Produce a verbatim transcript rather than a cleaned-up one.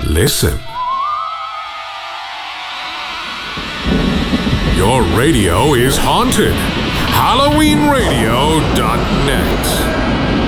listen. Your radio is haunted. Halloween Radio dot net